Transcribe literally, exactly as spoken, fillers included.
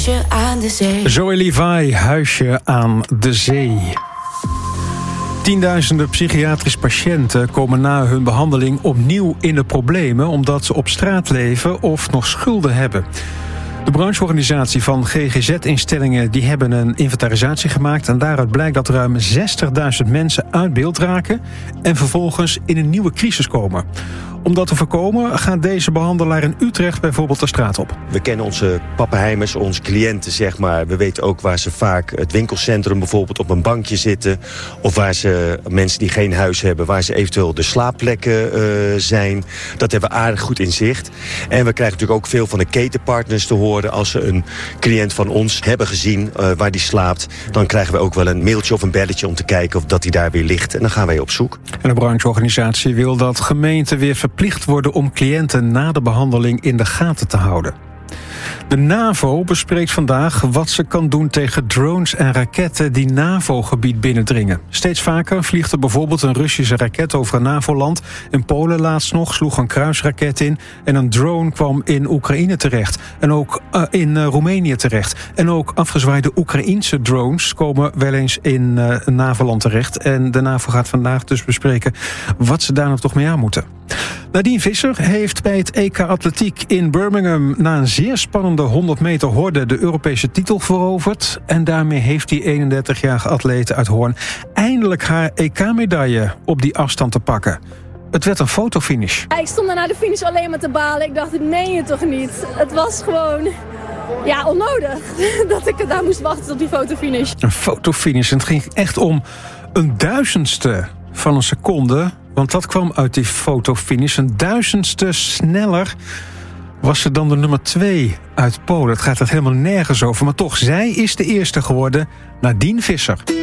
Huisje aan de zee. Zoe Levi, Huisje aan de zee. Tienduizenden psychiatrische patiënten komen na hun behandeling opnieuw in de problemen omdat ze op straat leven of nog schulden hebben. De brancheorganisatie van G G Z-instellingen die hebben een inventarisatie gemaakt en daaruit blijkt dat ruim zestigduizend mensen uit beeld raken en vervolgens in een nieuwe crisis komen. Om dat te voorkomen gaat deze behandelaar in Utrecht bijvoorbeeld de straat op. We kennen onze pappenheimers, onze cliënten, zeg maar. We weten ook waar ze vaak het winkelcentrum bijvoorbeeld op een bankje zitten. Of waar ze mensen die geen huis hebben, waar ze eventueel de slaapplekken uh, zijn. Dat hebben we aardig goed in zicht. En we krijgen natuurlijk ook veel van de ketenpartners te horen. Als ze een cliënt van ons hebben gezien uh, waar die slaapt, dan krijgen we ook wel een mailtje of een belletje om te kijken of dat die daar weer ligt. En dan gaan wij op zoek. En de brancheorganisatie wil dat gemeenten weer verplicht worden om cliënten na de behandeling in de gaten te houden. De NAVO bespreekt vandaag wat ze kan doen tegen drones en raketten die NAVO-gebied binnendringen. Steeds vaker vliegt er bijvoorbeeld een Russische raket over een NAVO-land. In Polen laatst nog sloeg een kruisraket in en een drone kwam in Oekraïne terecht. En ook uh, in uh, Roemenië terecht. En ook afgezwaaide Oekraïense drones komen wel eens in uh, een NAVO-land terecht. En de NAVO gaat vandaag dus bespreken wat ze daar nog toch mee aan moeten. Nadine Visser heeft bij het E K Atletiek in Birmingham na een zeer spannende honderd meter horde de Europese titel veroverd. En daarmee heeft die eenendertigjarige atlete uit Hoorn eindelijk haar E K-medaille op die afstand te pakken. Het werd een fotofinish. Ja, ik stond daar na de finish alleen maar te balen. Ik dacht, dit meen je toch niet? Het was gewoon ja, onnodig dat ik daar moest wachten op die fotofinish. Een fotofinish. En het ging echt om een duizendste van een seconde. Want dat kwam uit die fotofinish. Een duizendste sneller was ze dan de nummer twee uit Polen. Het gaat er helemaal nergens over. Maar toch, zij is de eerste geworden, Nadine Visser.